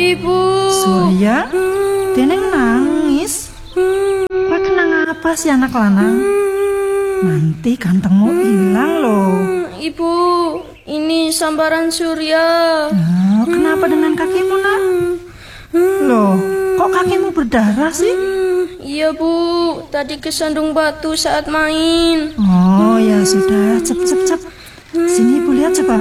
Ibu. Surya, Teneng nangis. Pak kenang apa sih anak lanang? Nanti kantengmu hilang loh. Ibu, ini sambaran Surya. Oh, kenapa dengan kakimu, nak? Loh, kok kakimu berdarah sih? Iya Bu, tadi kesandung batu saat main. Oh ya sudah, cep. Sini ibu lihat coba.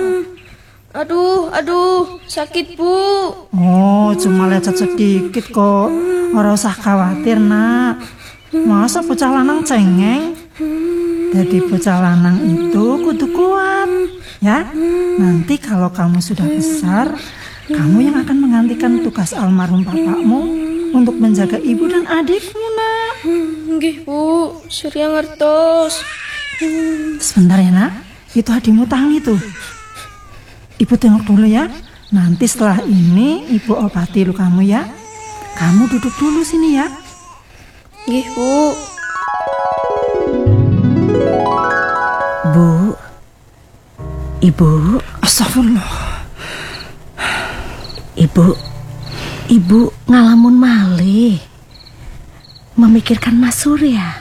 Aduh, sakit Bu. Oh, cuma lecet sedikit kok. Ora usah khawatir, nak. Masa bocah lanang cengeng? Jadi bocah lanang itu kudu kuat, ya. Nanti kalau kamu sudah besar, kamu yang akan menggantikan tugas almarhum bapakmu untuk menjaga ibu dan adikmu, nak. Nggih Bu, Surya ngertos. Sebentar ya, nak. Itu adikmu tangi tuh. Ibu tengok dulu ya. Nanti setelah ini ibu obati lukamu ya. Kamu duduk dulu sini ya. Nggih Bu. Bu, Ibu. Astagfirullah. Ibu ngalamun malih, memikirkan Mas Surya.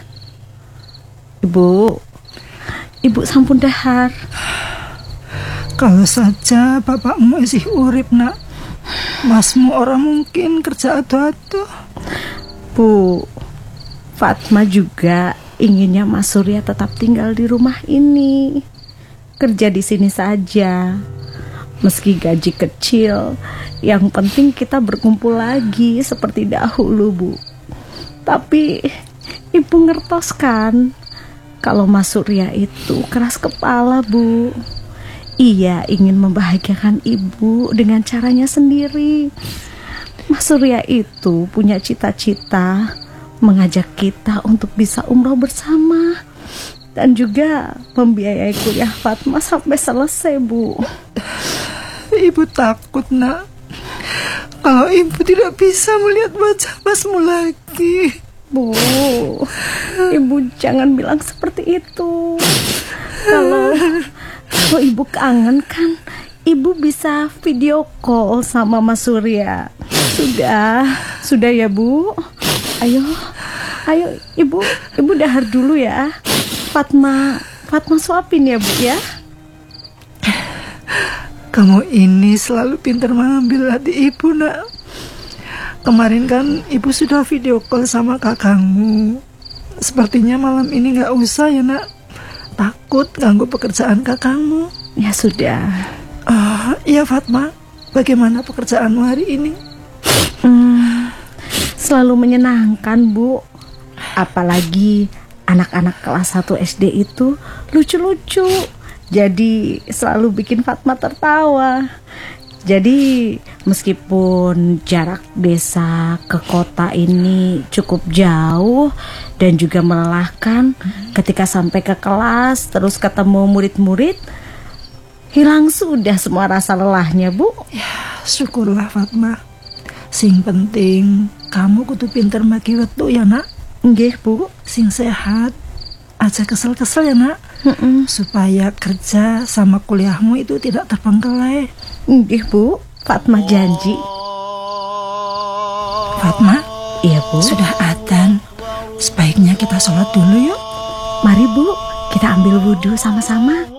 Ibu sampun dahar. Kalau saja bapakmu masih urip, nak. Masmu orang mungkin kerja ado-ado. Bu, Fatma juga inginnya Mas Surya tetap tinggal di rumah ini, kerja di sini saja. Meski gaji kecil, yang penting kita berkumpul lagi seperti dahulu, Bu. Tapi Ibu ngertos kan, kalau Mas Surya itu keras kepala, Bu. Ia ingin membahagiakan Ibu dengan caranya sendiri. Mas Surya itu punya cita-cita mengajak kita untuk bisa umroh bersama dan juga membiayai kuliah Fatma sampai selesai, Bu. Ibu takut, nak. Kalau ibu tidak bisa melihat wajah masmu lagi. Bu, Ibu jangan bilang seperti itu. Kalau Ibu kangen kan, Ibu bisa video call sama Mas Surya. Sudah ya, Bu. Ayo Ibu dahar dulu ya. Fatma suapin ya, Bu ya. Kamu ini selalu pintar mengambil hati ibu, nak. Kemarin kan ibu sudah video call sama kakangmu. Sepertinya malam ini gak usah ya, nak. Takut ganggu pekerjaan kakangmu. Ya sudah. Iya Fatma, bagaimana pekerjaanmu hari ini? Selalu menyenangkan, Bu. Apalagi anak-anak kelas 1 SD itu lucu-lucu. Jadi selalu bikin Fatma tertawa. Jadi meskipun jarak desa ke kota ini cukup jauh dan juga melelahkan, ketika sampai ke kelas terus ketemu murid-murid, hilang sudah semua rasa lelahnya, Bu. Ya, syukurlah Fatma. Sing penting kamu kudu pinter bagi waktu ya, nak. Nggih, Bu. Sing sehat, aja kesel-kesel ya, nak. Supaya kerja sama kuliahmu itu tidak terbengkalai. Nggih, Bu. Fatma janji. Fatma? Iya, Bu. Sudah adzan. Sebaiknya kita sholat dulu yuk. Mari, Bu. Kita ambil wudhu sama-sama.